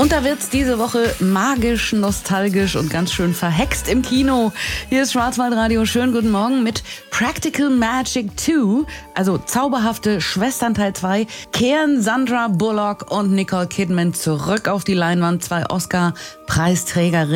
Und da wird's diese Woche magisch, nostalgisch und ganz schön verhext im Kino. Hier ist Schwarzwaldradio. Schönen guten Morgen mit Practical Magic 2, also zauberhafte Schwestern Teil 2, kehren Sandra Bullock und Nicole Kidman zurück auf die Leinwand. 2 Oscar-Preisträgerinnen